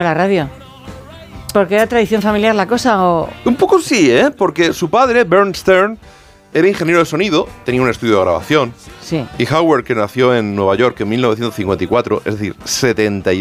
La radio. ¿Porque era tradición familiar la cosa o...? Un poco sí, porque su padre, Bernard Stern, era ingeniero de sonido, tenía un estudio de grabación. Sí. Y Howard, que nació en Nueva York en 1954, es decir, 72